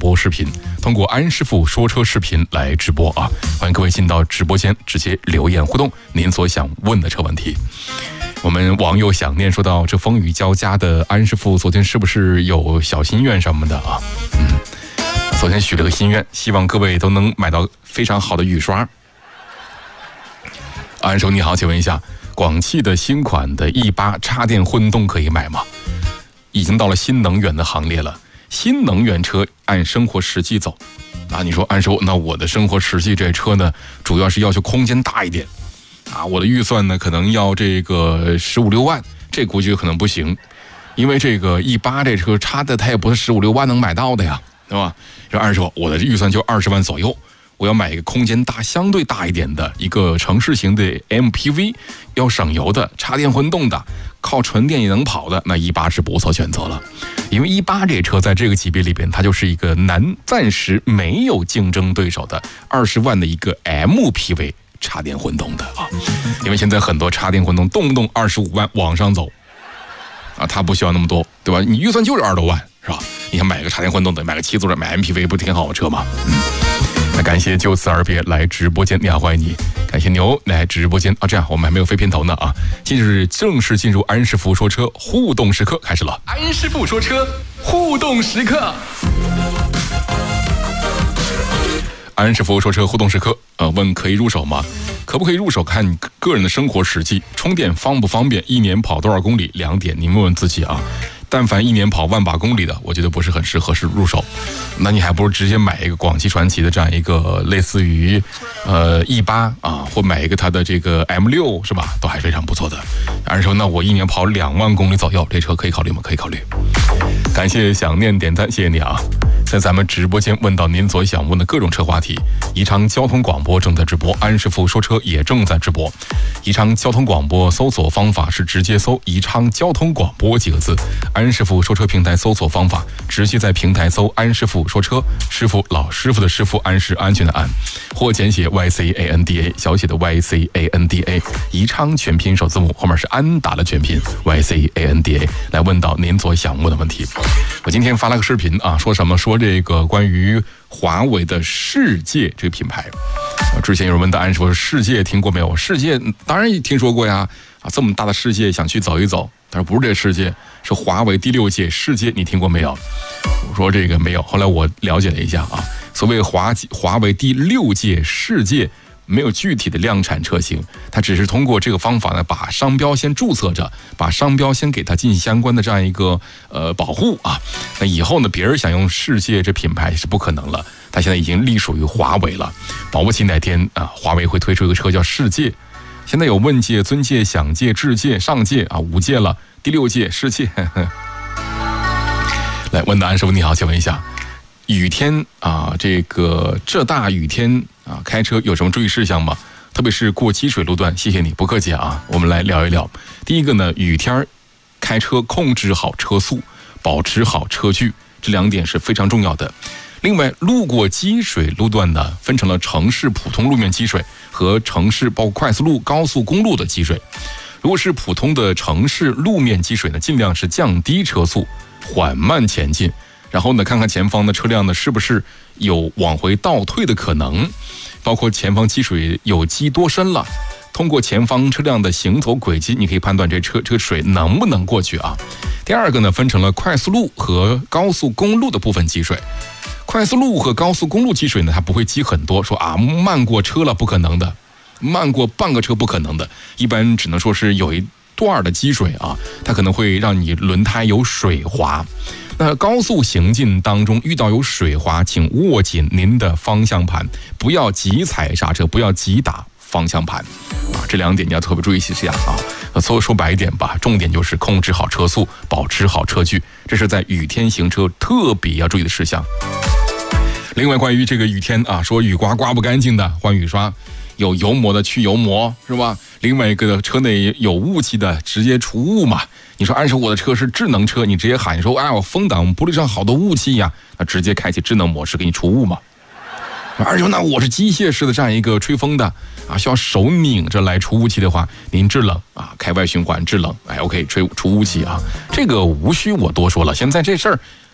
播视频，通过安师傅说车视频来直播啊！欢迎各位进到直播间直接留言互动您所想问的车问题。我们网友想念说到，这风雨交加的安师傅昨天是不是有小心愿什么的啊？昨天许了个心愿，希望各位都能买到非常好的雨刷。安叔你好，请问一下，广汽的新款的 E8 插电混动可以买吗？已经到了新能源的行列了，新能源车按生活实际走。你说安叔，那我的生活实际这车呢，主要是要求空间大一点我的预算呢可能要这个15、16万，这估计可能不行，因为这个 E8 这车插的它也不是15、16万能买到的呀，对吧？说安叔，我的预算就20万左右，我要买一个空间大、相对大一点的一个城市型的 MPV， 要省油的、插电混动的、靠纯电也能跑的，那 E8 是不错选择了。因为 E8 这车在这个级别里边，它就是一个暂时没有竞争对手的20万的一个 MPV 插电混动的因为现在很多插电混动动不动25万往上走它不需要那么多，对吧？你预算就是20多万，是吧？你想买个插电混动的，买个7座的，买 MPV 不挺好的车吗？那感谢就此而别来直播间，你好，欢迎你。感谢牛来直播间这样我们还没有飞片头呢今日正式进入安师傅说车互动时刻开始了。 安师傅说车互动时刻。 安师傅说车互动时刻问可以入手吗？可不可以入手看你个人的生活实际，充电方不方便，一年跑多少公里，2点你问问自己但凡一年跑1万把公里的，我觉得不是很适合入手。那你还不如直接买一个广汽传祺的这样一个类似于E8或买一个它的这个 M6 是吧？都还非常不错的。按说那我一年跑2万公里左右，这车可以考虑吗？可以考虑。感谢想念点赞，谢谢你在咱们直播间问到您所想问的各种车话题。宜昌交通广播正在直播，安师傅说车也正在直播。宜昌交通广播搜索方法是直接搜宜昌交通广播几个字，安师傅说车平台搜索方法直接在平台搜安师傅说车，师傅老师傅的师傅，安是安全的安，或简写 YCANDA 小写的 YCANDA， 宜昌全拼首字母后面是安达的全拼 YCANDA， 来问到您所想问的问题。我今天发了个视频说什么？说这个关于华为的世界这个品牌。之前有人问到安师傅世界听过没有？世界当然听说过呀这么大的世界想去走一走，但是不是这个世界，是华为第6届世界，你听过没有？我说这个没有，后来我了解了一下所谓华为第6届世界没有具体的量产车型，它只是通过这个方法呢，把商标先注册着，把商标先给它进行相关的这样一个保护那以后呢，别人想用世界这品牌是不可能了，它现在已经隶属于华为了，保不齐哪天华为会推出一个车叫世界。现在有问界、尊界、享界、智界、上界5届了，第6届世界。来，问答安师傅你好，请问一下，雨天这大雨天开车有什么注意事项吗？特别是过积水路段。谢谢你，不客气我们来聊一聊。第一个呢，雨天开车控制好车速，保持好车距，这2点是非常重要的。另外，路过积水路段呢，分成了城市普通路面积水和城市包括快速路、高速公路的积水。如果是普通的城市路面积水呢，尽量是降低车速，缓慢前进。然后呢，看看前方的车辆呢是不是有往回倒退的可能，包括前方积水有积多深了。通过前方车辆的行走轨迹，你可以判断这个水能不能过去第二个呢，分成了快速路和高速公路的部分积水。快速路和高速公路积水呢，它不会积很多，说慢过车了不可能的，慢过半个车不可能的，一般只能说是有一段的积水它可能会让你轮胎有水滑。那高速行进当中遇到有水滑，请握紧您的方向盘，不要急踩刹车，不要急打方向盘这2点你要特别注意一下说白一点吧，重点就是控制好车速，保持好车距，这是在雨天行车特别要注意的事项。另外，关于这个雨天说雨刮不干净的换雨刷，有油膜的去油膜是吧？另外一个车内有雾气的直接除雾嘛。你说按说我的车是智能车，你直接喊说我风挡玻璃上好多雾气呀，那直接开启智能模式给你除雾嘛。而且那我是机械式的这样一个吹风的需要手拧着来除雾气的话，您制冷开外循环制冷OK 除雾气这个无需我多说了。现在这事儿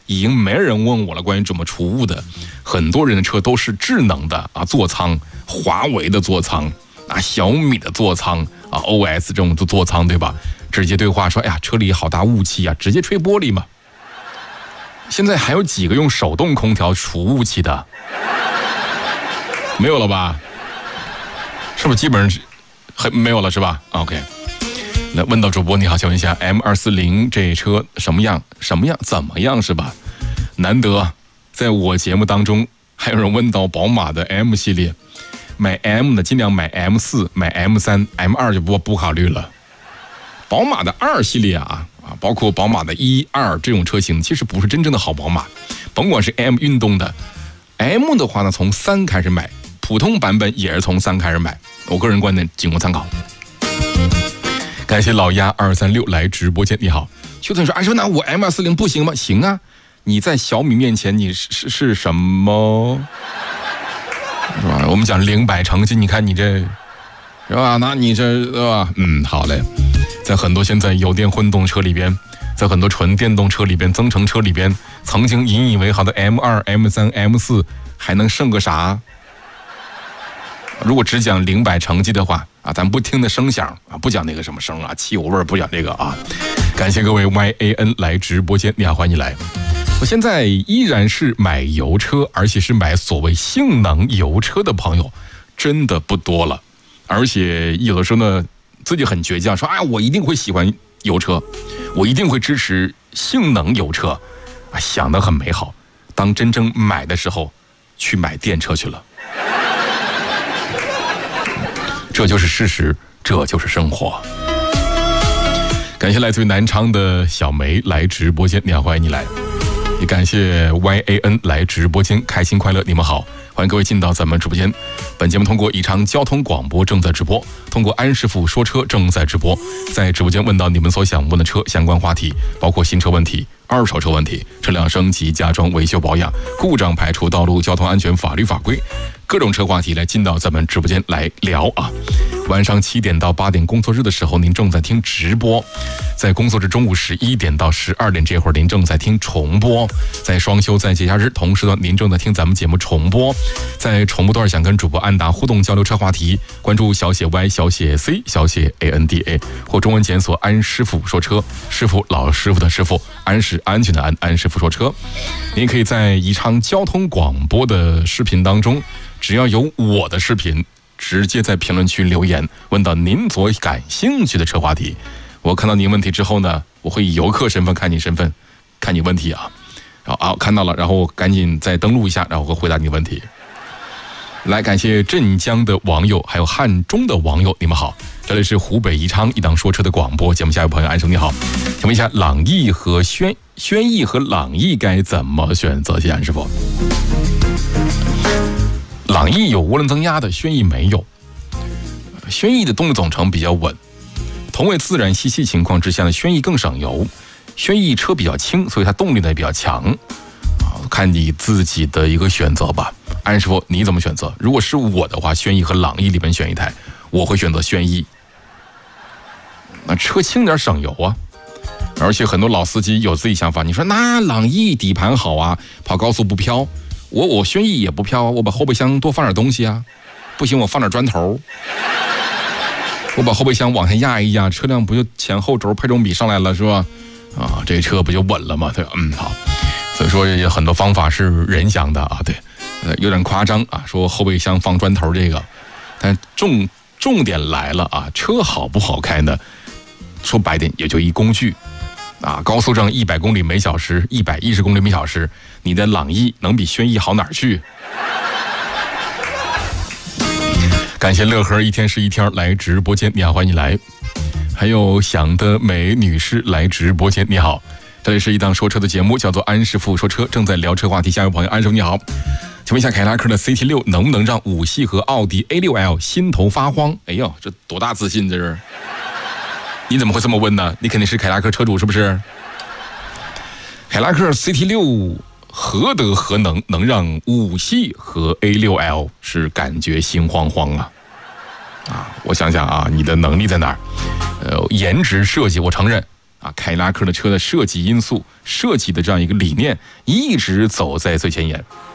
已经没人问我了关于怎么储物的，很多人的车都是智能的啊，座舱，华为的座舱啊，小米的座舱啊 ，OS 这种座舱对吧？直接对话说，哎呀，车里好大雾气啊，直接吹玻璃嘛。现在还有几个用手动空调除雾气的？没有了吧？是不是基本上没有了是吧 ？OK。那问到主播你好，请问一下 M240这车什么样？什么样？怎么样是吧？难得在我节目当中还有人问到宝马的 M 系列，买 M 的尽量买 M4， 买 M3，M2 就不考虑了。宝马的2系列啊，包括宝马的1、2这种车型，其实不是真正的好宝马。甭管是 M 运动的 M 的话呢，从3开始买，普通版本也是从3开始买。我个人观点仅供参考。感谢老鸭236来直播间，你好。秋春说：“说那我 M240不行吗？行啊，你在小米面前你是什么？是吧？我们讲0、100成绩，你看你这是吧？那你这是吧？好嘞。在很多现在油电混动车里边，在很多纯电动车里边、增程车里边，曾经引以为豪的 M2、M3、M4 还能剩个啥？如果只讲0、100成绩的话啊，咱不听那声响啊，不讲那个什么声啊，汽油味不讲这个啊。感谢各位 YAN 来直播间，你好，欢迎你来。我现在依然是买油车，而且是买所谓性能油车的朋友，真的不多了。而且有的时候呢，自己很倔强，说我一定会喜欢油车，我一定会支持性能油车啊，想得很美好。当真正买的时候，去买电车去了。这就是事实，这就是生活。感谢来自于南昌的小梅来直播间，你好，欢迎你来。也感谢 YAN 来直播间，开心快乐，你们好，欢迎各位进到咱们直播间。本节目通过宜昌交通广播正在直播，通过安师傅说车正在直播，在直播间问到你们所想问的车相关话题，包括新车问题、二手车问题、车辆升级、加装、维修保养、故障排除、道路交通安全、法律法规，各种车话题来进到咱们直播间来聊啊。晚上7点到8点工作日的时候，您正在听直播；在工作日中午11点到12点这会儿，您正在听重播；在双休在节假日同时段，您正在听咱们节目重播。在重播段想跟主播安达互动交流车话题，关注小写 Y 小写 C 小写 ANDA 或中文检索安师傅说车，师傅老师傅的师傅，安是安全的安，安师傅说车。您可以在宜昌交通广播的视频当中，只要有我的视频，直接在评论区留言，问到您所感兴趣的车话题。我看到您问题之后呢，我会以游客身份看你身份，看你问题啊。看到了，然后赶紧再登录一下，然后会回答你问题。来，感谢镇江的网友，还有汉中的网友，你们好。这里是湖北宜昌一档说车的广播节目，下一位朋友安生你好，请问一下朗逸和轩逸和朗逸该怎么选择？谢谢安师傅。朗逸有涡轮增压的，轩逸没有。轩逸的动力总成比较稳，同为自然吸气情况之下呢，轩逸更省油。轩逸车比较轻，所以它动力呢也比较强。看你自己的一个选择吧。安师傅，你怎么选择？如果是我的话，轩逸和朗逸里面选一台，我会选择轩逸。那车轻点省油啊，而且很多老司机有自己想法。你说那朗逸底盘好啊，跑高速不飘。我轩逸也不飘啊，我把后备箱多放点东西啊，不行我放点砖头，我把后备箱往下压一压，车辆不就前后轴配重比上来了是吧？这车不就稳了吗？对吧？好。所以说有很多方法是人想的啊，对，有点夸张啊，说后备箱放砖头这个，但重点来了啊，车好不好开呢？说白点也就一工具啊，高速上100公里每小时，110公里每小时，你的朗逸能比轩逸好哪儿去？感谢乐呵一天是一天来直播间，你好，欢迎你来。还有想得美女士来直播间，你好。这里是一档说车的节目，叫做安师傅说车，正在聊车话题。下一位朋友，安师傅你好，请问一下凯迪拉克的 CT6 能不能让5系和奥迪 A6L 心头发慌？哎呦，这多大自信这是？你怎么会这么问呢？你肯定是凯迪拉克车主是不是？凯迪拉克 CT6 何德何能，能让5系和 A6L 是感觉心慌慌啊？我想想啊，你的能力在哪儿？颜值设计我承认。 啊，凯迪拉克的车的设计因素、设计的这样一个理念一直走在最前沿。